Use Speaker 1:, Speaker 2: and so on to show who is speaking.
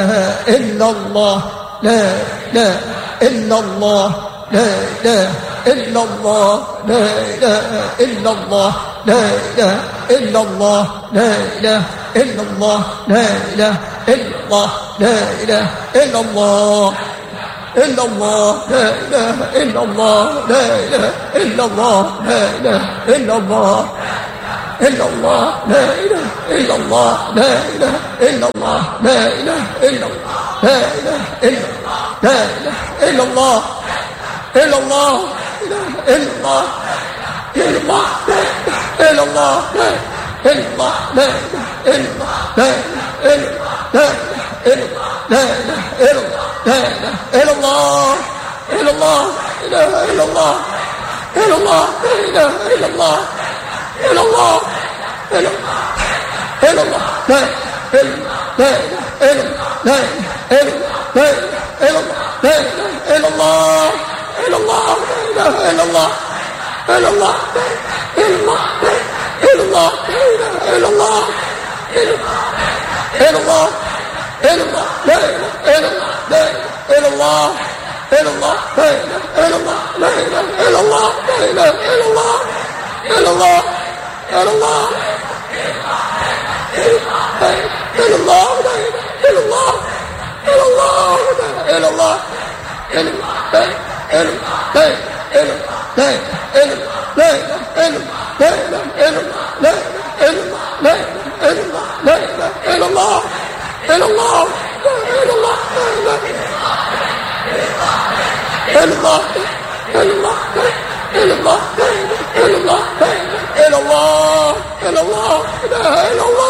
Speaker 1: إلا الله لا إله إلا الله لا إله إلا الله لا إله إلا الله لا إله إلا الله لا إله إلا الله لا إله إلا الله لا إله إلا الله إلا الله لا إله إلا الله لا إله إلا الله لا إله إلا الله إلا الله لا إله إلا الله لا إله إلا الله لا إله إلا الله لا إله إلا الله لا إله إلا الله إلا الله إلا الله إلا الله إلا الله إلا الله لا إله إلا الله لا إله إلا الله إلا الله لا إله إلا الله إلا الله لا إله إلا الله إلا الله إلا الله إلا الله لا إله إلا الله إلا الله لا إله إلا الله إلا الله إلا الله إلا الله إلا الله إلا الله إلا الله لا إله إلا الله إلا الله لا إله إلا الله لا إله إلا الله لا إله إلا الله إلا الله إلا الله إلا الله لا إله إلا الله إلا الله لا إله إلا الله إلا الله لا إله إلا الله إلا الله إلا الله إلا الله إلا الله إلا الله إلا الله إلا الله إلا الله إلا الله إلا الله إلا الله